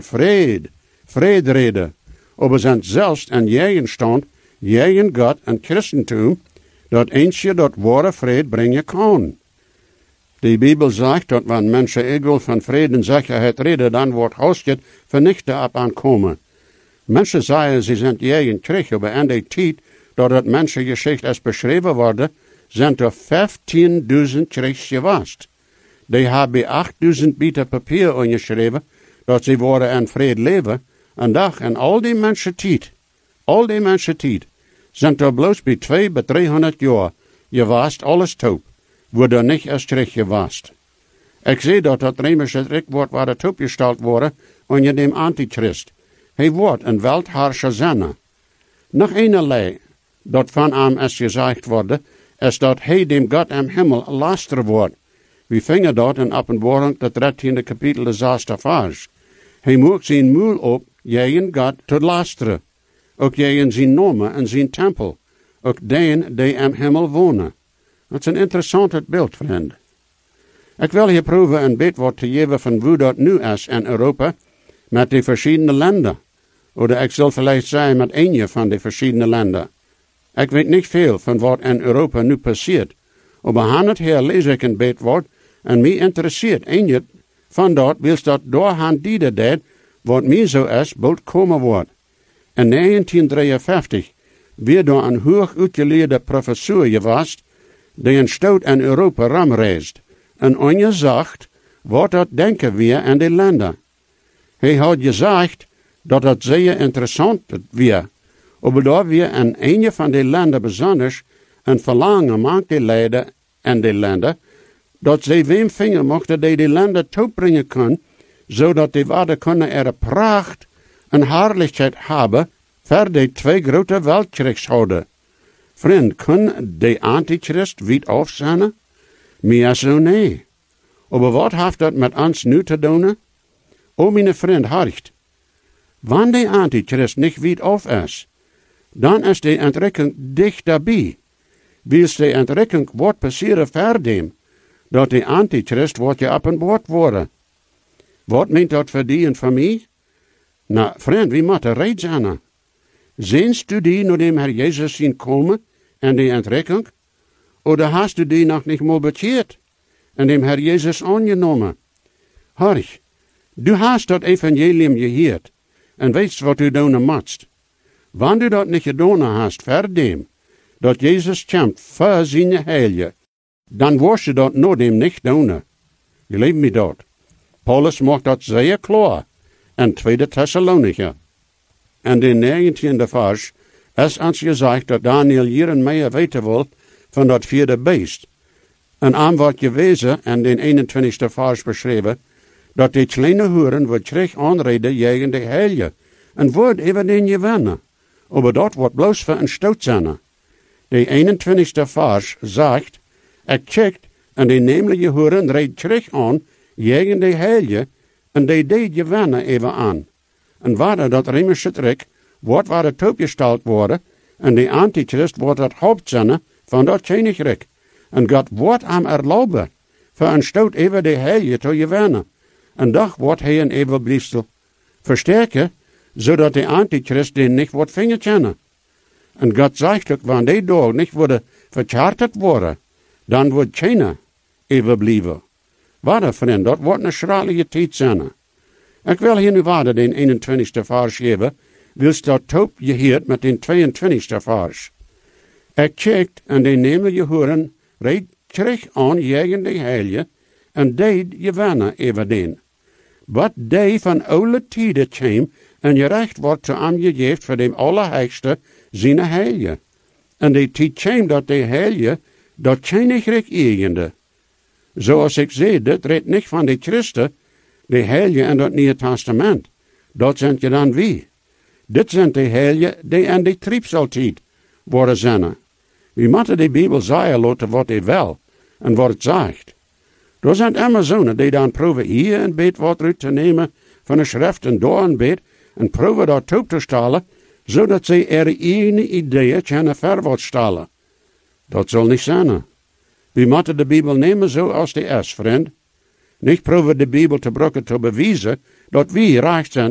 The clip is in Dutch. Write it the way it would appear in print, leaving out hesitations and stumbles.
van vrede reden. Aber sind selbst en Gegenstand, gegen Gott en Christentum, dat eentje dat wahre vrede brengen kan. Die Bibel sagt, dat wenn Menschen egal van vrede en Sicherheit reden, dan wordt Hausjet vernichten ab aankomen. Mensen zeggen, ze zijn gegen Krieg, aber in die tijd dat het mensengeschichte is beschreven worden, zijn er 15.000 Kriegs geweest. Die hebben 8.000 Bieter papier ongeschreven, dat ze worden in vrede leven, en dag en al die mensen tijd, zijn er bloos bij 200 bij 300 jaar geweest alles top, wordt er niet als Krieg geweest. Ik zie dat het Römische Reich wordt waar het opgesteld worden onder dem Antichrist. Hij wordt een weltherrscher zijn. Nog eenerlei, dat van hem is gezegd worden, is dat hij dem God im Himmel laster wordt. We vingen dat in Openbaring, het 13e kapitel, de 6e vers. Hij moet zijn moel op, tegen God te lasteren. Ook tegen zijn namen en zijn tempel. Ook den die im Himmel wonen. Dat is een interessant beeld, vriend. Ik wil hier proeven een beetje wat te geven van hoe dat nu is in Europa, met de verschillende landen. Of ik zal vielleicht zeggen met een van de verschillende landen. Ik weet niet veel van wat in Europa nu passiert. Maar aan het hier lees ik een beetje wat, en mij interesseert een van dat, wils dat doorhand die deed, wat mij zo is, bald komen wordt. In 1953 werd door een hoog uitgeleerde professor geweest, die een stoot in Europa ramreist, en ongezegd, wat dat denken we in de landen. Hij had gezegd, dat het zeer interessant was, maar dat we in een van de landen besonders een verlangen maakt de leden en de landen, dat ze wem vinger mochten die de landen toebrengen kunnen, zodat die waarden kunnen er pracht en heerlijkheid hebben voor de 2 grote wereldkrigshouden. Vriend, kan de Antichrist wit afzenden? Meer zo nee. Maar wat heeft dat met ons nu te doen? O, mijn vriend, hart. Wanneer de Antichrist niet wit af is, dan is de entrekking dicht daarbij. Wils de entrekking wordt passeren verdem, dat de Antichrist wordt je op een boord worden. Wat meent dat voor die en voor mij? Nou, vriend, wie moet er reed zijn? Zienst u die naar dem Herr Jezus zien komen en de entrekking? Of hast u die nog niet mal bekeerd en dem Herr Jezus aangenomen? Horch, du hast dat evangelium gehoord en weet wat u doen moet. Wanneer u dat niet gedaan hast, verdem, dat Jezus komt voor zijn heilige, dan worst je dat nog dem niet doen. Geloof me dat. Paulus maakt dat zeer klaar in 2 Thessalonicher. En de 19e vers is ons gezegd dat Daniel hier en meer weten wil van dat 4e beest. En aan wordt gewezen en de 21e vers beschreven, dat die kleine hoeren wordt terug aanreden tegen de heilige, en wordt even den gewinnen. Maar dat wordt bloos voor een stoot zijn. De 21e vers zegt, ik checkt en de nemelijke hoeren reed terug aan tegen de heilige, en die deed gewinnen even aan. En waar dat Römische Reich wordt waar het opgesteld worden, en de Antichrist wordt het hoofdzin van dat Koninkrijk. En God wordt hem erlauben, voor een stoot even de heilige te gewinnen. En dag wordt hij een evenbliefsel versterken, zodat de Antichrist den niet wordt vingerkennen. En God zegt ook, wanneer die dag niet worden vercharterd worden, dan wordt China evenblijven. Waarde vriend, dat wordt een schralige tijd zijn. Ik wil hier nu waarde den 21e vers geven, wils dat top geheerd met den 22e vers. Ik checkt en de nemelijke horen reed terug aan tegen de heilige, en deed gewinnen even den. Wat die van oude tijden kwam, en je recht wordt te aangegeven voor de Allerheiligste zijn heilige. En die tijd kwam dat de heilige dat Koninkrijk eigende. Zoals ik zei, dit redt niet van de Christen, de heilige in het Nieuwe Testament. Dat zijn je dan wie. Dit zijn de heilige die in de triebseltijd worden zijn. We moeten de Bijbel zeggen laten wat hij wil en wat het zegt. Er zijn immer zonen die dan proeven hier een beetje wat uit te nemen van de schrift en daar een beetje en proeven dat op te stellen, zodat ze er eigen ideeën kunnen verwacht stellen. Dat zal niet zijn. We moeten de Bijbel nemen zoals die is, vriend. Niet proeven de Bijbel te gebruiken te bewijzen dat we recht zijn